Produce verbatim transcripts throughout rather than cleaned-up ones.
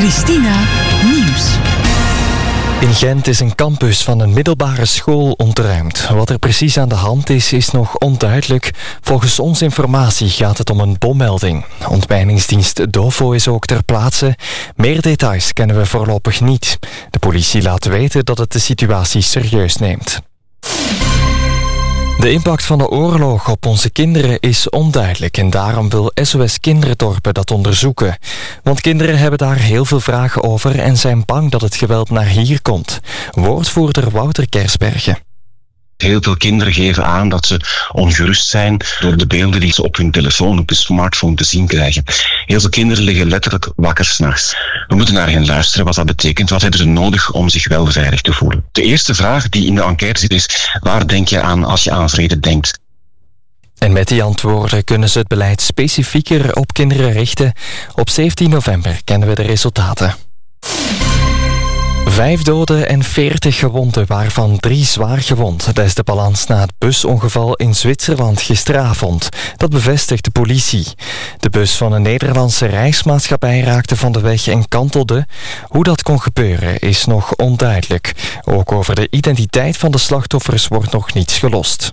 Christina Nieuws. In Gent is een campus van een middelbare school ontruimd. Wat er precies aan de hand is, is nog onduidelijk. Volgens onze informatie gaat het om een bommelding. Ontmijningsdienst Dovo is ook ter plaatse. Meer details kennen we voorlopig niet. De politie laat weten dat het de situatie serieus neemt. De impact van de oorlog op onze kinderen is onduidelijk en daarom wil S O S Kinderdorpen dat onderzoeken. Want kinderen hebben daar heel veel vragen over en zijn bang dat het geweld naar hier komt. Woordvoerder Wouter Kersbergen. Heel veel kinderen geven aan dat ze ongerust zijn door de beelden die ze op hun telefoon, op hun smartphone te zien krijgen. Heel veel kinderen liggen letterlijk wakker 's nachts. We moeten naar hen luisteren wat dat betekent. Wat hebben ze nodig om zich wel veilig te voelen? De eerste vraag die in de enquête zit is: waar denk je aan als je aan vrede denkt? En met die antwoorden kunnen ze het beleid specifieker op kinderen richten. Op zeventien november kennen we de resultaten. Vijf doden en veertig gewonden, waarvan drie zwaar gewond. Dat is de balans na het busongeval in Zwitserland gisteravond. Dat bevestigt de politie. De bus van een Nederlandse reismaatschappij raakte van de weg en kantelde. Hoe dat kon gebeuren is nog onduidelijk. Ook over de identiteit van de slachtoffers wordt nog niets gelost.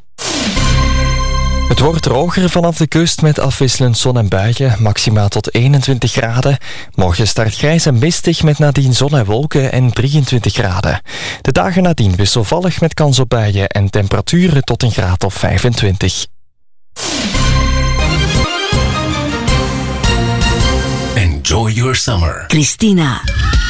Het wordt droger vanaf de kust met afwisselend zon en buien, maximaal tot eenentwintig graden. Morgen start grijs en mistig met nadien zon en wolken en drieëntwintig graden. De dagen nadien wisselvallig met kans op buien en temperaturen tot een graad of vijfentwintig. Enjoy your summer. Christina